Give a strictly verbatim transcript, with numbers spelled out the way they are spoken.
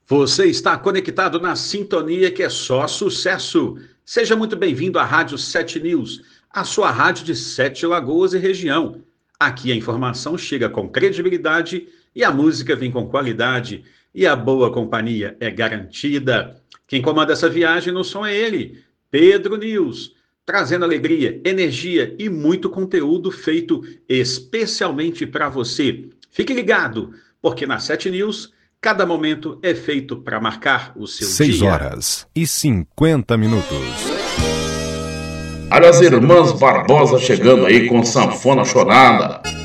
Você está conectado na sintonia que é só sucesso. Seja muito bem-vindo à Rádio Sete News, a sua rádio de Sete Lagoas e região. Aqui a informação chega com credibilidade e a música vem com qualidade e a boa companhia é garantida. Quem comanda essa viagem no som é ele, Pedro News, trazendo alegria, energia e muito conteúdo feito especialmente para você. Fique ligado, porque na Sete News cada momento é feito para marcar o seu Seis dia. horas e cinquenta minutos. Olha as irmãs Barbosa chegando aí com sanfona chorada.